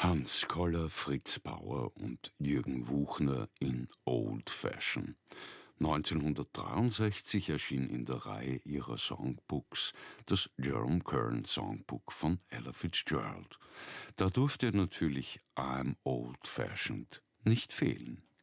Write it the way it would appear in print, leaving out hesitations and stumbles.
Hans Koller, Fritz Bauer und Jürgen Wuchner in Old Fashion. 1963 erschien in der Reihe ihrer Songbooks das Jerome Kern Songbook von Ella Fitzgerald. Da durfte natürlich I'm Old Fashioned nicht fehlen.